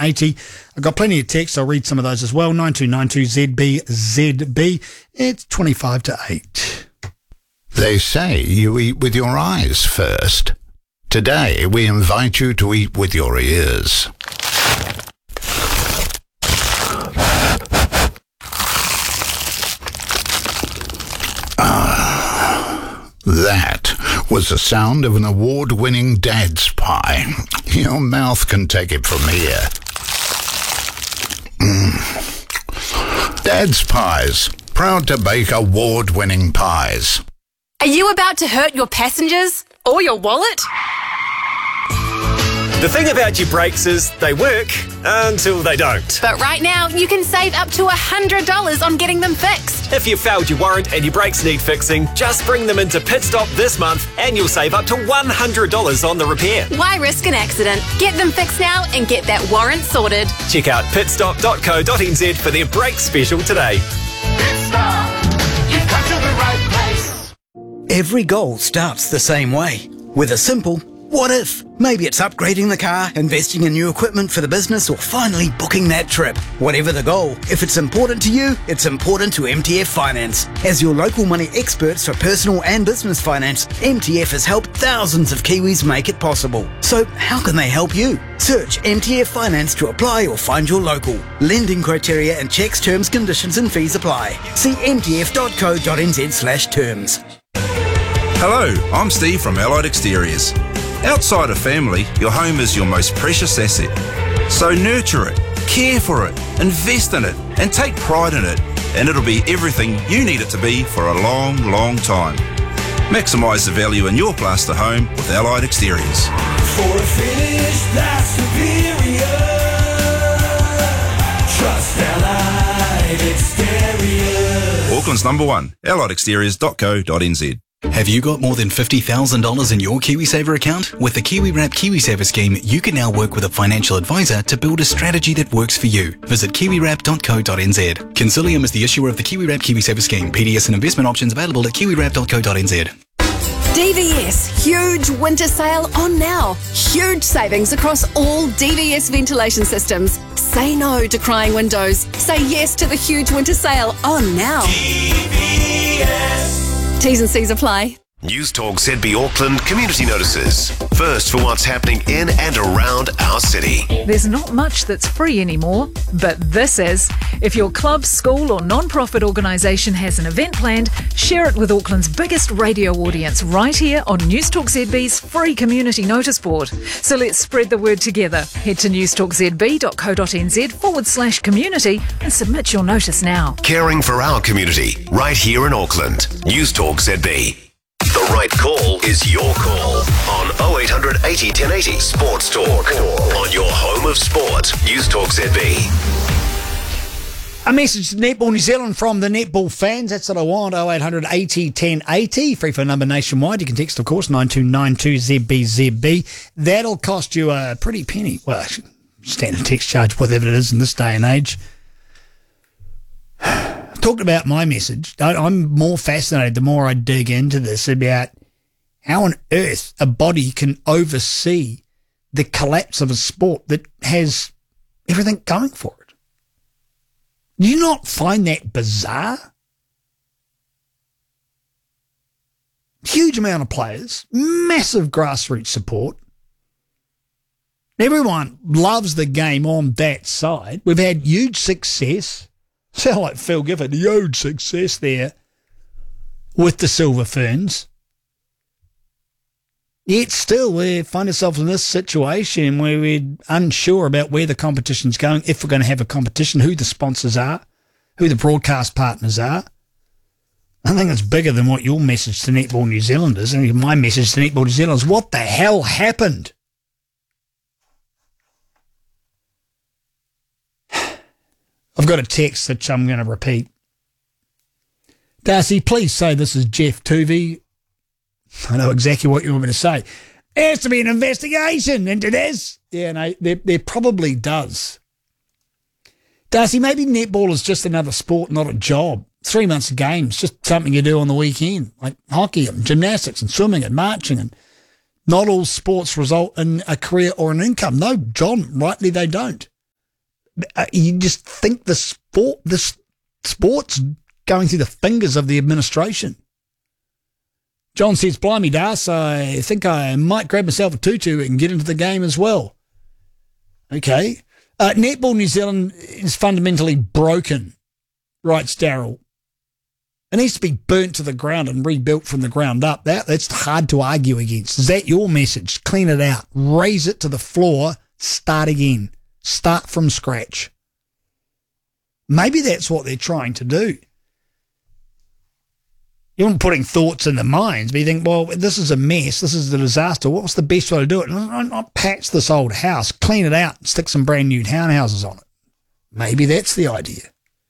80. I've got plenty of text. I'll read some of those as well. 9292ZBZB. It's 25 to 8. They say you eat with your eyes first. Today, we invite you to eat with your ears. That was the sound of an award-winning Dad's pie. Your mouth can take it from here. Dad's Pies, proud to bake award-winning pies. Are you about to hurt your passengers or your wallet? The thing about your brakes is they work until they don't. But right now, you can save up to $100 on getting them fixed. If you've failed your warrant and your brakes need fixing, just bring them into Pit Stop this month and you'll save up to $100 on the repair. Why risk an accident? Get them fixed now and get that warrant sorted. Check out pitstop.co.nz for their brake special today. Pit Stop, you've come to the right place. Every goal starts the same way, with a simple what if? Maybe it's upgrading the car, investing in new equipment for the business, or finally booking that trip. Whatever the goal, if it's important to you, it's important to MTF Finance. As your local money experts for personal and business finance, MTF has helped thousands of Kiwis make it possible. So how can they help you? Search MTF Finance to apply or find your local. Lending criteria and checks, terms, conditions and fees apply. See mtf.co.nz/terms. Hello, I'm Steve from Allied Exteriors. Outside of family, your home is your most precious asset. So nurture it, care for it, invest in it, and take pride in it, and it'll be everything you need it to be for a long, long time. Maximise the value in your plaster home with Allied Exteriors. For a finish that's superior, trust Allied Exteriors. Auckland's #1, alliedexteriors.co.nz. Have you got more than $50,000 in your KiwiSaver account? With the KiwiWrap KiwiSaver scheme, you can now work with a financial advisor to build a strategy that works for you. Visit kiwiwrap.co.nz. Consilium is the issuer of the KiwiWrap KiwiSaver scheme. PDS and investment options available at kiwiwrap.co.nz. DVS, huge winter sale on now. Huge savings across all DVS ventilation systems. Say no to crying windows. Say yes to the huge winter sale on now. DVS. T's and C's apply. News Talk ZB Auckland community notices. First for what's happening in and around our city. There's not much that's free anymore, but this is. If your club, school or non-profit organisation has an event planned, share it with Auckland's biggest radio audience right here on News Talk ZB's free community notice board. So let's spread the word together. Head to newstalkzb.co.nz/community and submit your notice now. Caring for our community right here in Auckland. News Talk ZB. The right call is your call on 0800 80 1080 Sports Talk on your home of sport. News Talk ZB. A message to Netball New Zealand from the netball fans. That's what I want. 0800 80 1080. Free phone number nationwide. You can text, of course, 9292ZBZB. That'll cost you a pretty penny. Well, standard text charge, whatever it is in this day and age. Talked about my message. I'm more fascinated the more I dig into this about how on earth a body can oversee the collapse of a sport that has everything going for it. Do you not find that bizarre? Huge amount of players, massive grassroots support. Everyone loves the game on that side. We've had huge success. Sound like Phil Gifford, huge success there with the Silver Ferns. Yet still we find ourselves in this situation where we're unsure about where the competition's going, if we're going to have a competition, who the sponsors are, who the broadcast partners are. I think it's bigger than what your message to Netball New Zealand is. And my message to Netball New Zealand is, what the hell happened? I've got a text that I'm going to repeat. Darcy, please say this is Jeff Tuvey. I know exactly what you want me to say. There has to be an investigation into this. Yeah, no, there probably does. Darcy, maybe netball is just another sport, not a job. 3 months of games, just something you do on the weekend, like hockey and gymnastics and swimming and marching. And not all sports result in a career or an income. No, John, rightly they don't. you just think the sport's going through the fingers of the administration. John says, blimey, Das, I think I might grab myself a tutu and get into the game as well. Okay. Netball New Zealand is fundamentally broken, writes Daryl. It needs to be burnt to the ground and rebuilt from the ground up. That's hard to argue against. Is that your message? Clean it out. Raise it to the floor. Start again. Start from scratch. Maybe that's what they're trying to do. You're not putting thoughts in their minds, but you think, well, this is a mess. This is a disaster. What's the best way to do it? Not patch this old house. Clean it out and stick some brand new townhouses on it. Maybe that's the idea.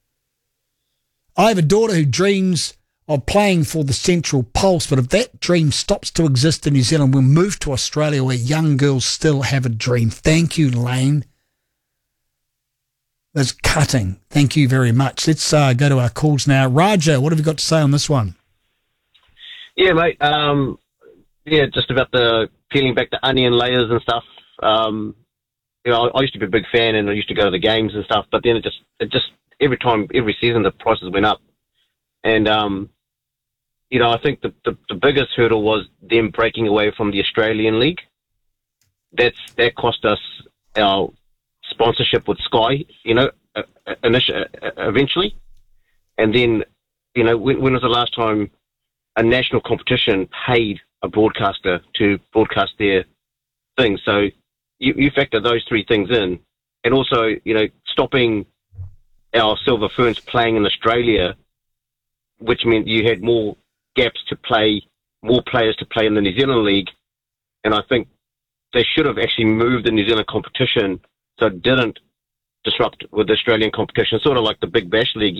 I have a daughter who dreams of playing for the Central Pulse, but if that dream stops to exist in New Zealand, we'll move to Australia where young girls still have a dream. Thank you, Lane. That's cutting. Thank you very much. Let's go to our calls now. Raja, what have you got to say on this one? Yeah, mate. Just about the peeling back the onion layers and stuff. I used to be a big fan and I used to go to the games and stuff, but then it just every season the prices went up. And, I think the biggest hurdle was them breaking away from the Australian League. That cost us our sponsorship with Sky, eventually. And then, when was the last time a national competition paid a broadcaster to broadcast their thing? So you factor those three things in. And also, stopping our Silver Ferns playing in Australia, which meant you had more gaps to play, more players to play in the New Zealand League. And I think they should have actually moved the New Zealand competition so it didn't disrupt with the Australian competition, sort of like the Big Bash League,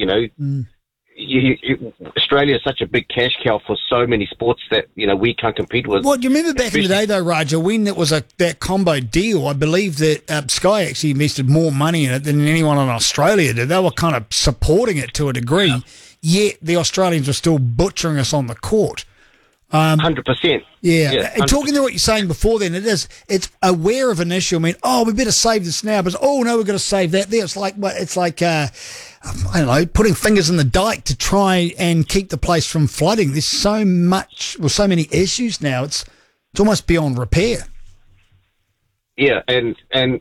Australia is such a big cash cow for so many sports that, we can't compete with. Well, do you remember back in the day, though, Raja, when it was that combo deal, I believe that Sky actually invested more money in it than anyone in Australia did. They were kind of supporting it to a degree, yet the Australians were still butchering us on the court. 100%. Yeah. And talking to what you're saying before then, it's aware of an issue. I mean, we better save this now, but no, we've got to save that there. It's like I don't know, putting fingers in the dike to try and keep the place from flooding. There's so many issues now. It's almost beyond repair. Yeah, and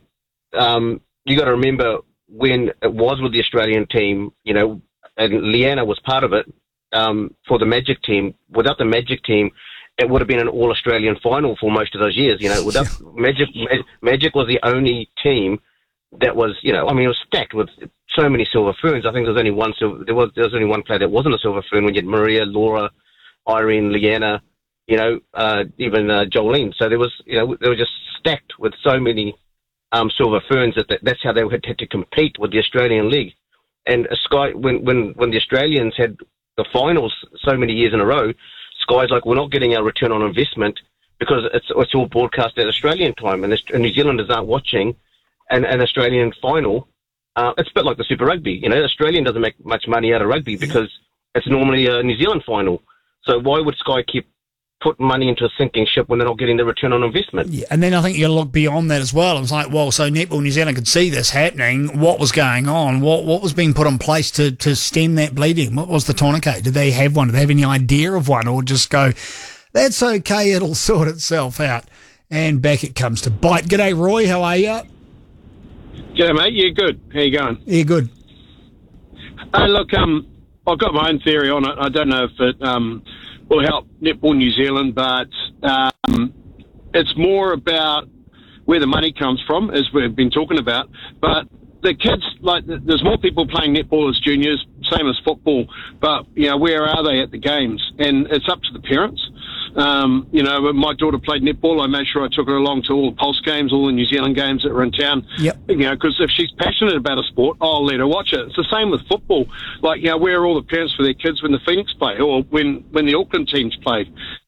you got to remember when it was with the Australian team, and Leanna was part of it. For the Magic team, without the Magic team, it would have been an All-Australian final for most of those years. Without Magic was the only team that was, it was stacked with so many Silver Ferns. I think there was only one player that wasn't a Silver Fern when you had Maria, Laura, Irene, Leanna, even Jolene. So there was, they were just stacked with so many Silver Ferns that's how they had to compete with the Australian League. And Sky, when the Australians had the finals so many years in a row, Sky's like, we're not getting our return on investment because it's all broadcast at Australian time, and New Zealanders aren't watching an Australian final. It's a bit like the Super Rugby. Australian doesn't make much money out of rugby because it's normally a New Zealand final. So why would Sky put money into a sinking ship when they're not getting the return on investment? Yeah, and then I think you got to look beyond that as well. It's like, well, so Netball New Zealand could see this happening. What was going on? What was being put in place to stem that bleeding? What was the tourniquet? Did they have one? Did they have any idea of one, or just go, that's okay, it'll sort itself out? And back it comes to bite. G'day, Roy. How are you? G'day, mate. Yeah, good. How you going? Yeah, good. Look, I've got my own theory on it. I don't know if it will help Netball New Zealand, but it's more about where the money comes from, as we've been talking about. But the kids, there's more people playing netball as juniors, same as football, but, where are they at the games? And it's up to the parents. When my daughter played netball, I made sure I took her along to all the Pulse games, all the New Zealand games that were in town. Yep. Because if she's passionate about a sport, I'll let her watch it. It's the same with football. Where are all the parents for their kids when the Phoenix play, or when the Auckland teams play?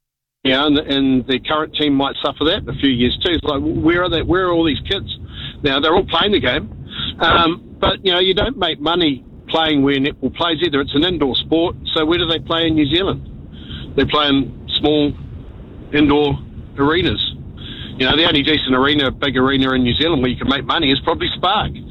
And the current team might suffer that in a few years too. It's like, where are they? Where are all these kids? Now, they're all playing the game. But, you don't make money playing where netball plays either. It's an indoor sport. So where do they play in New Zealand? They play in small indoor arenas. The only decent arena, big arena in New Zealand where you can make money is probably Spark.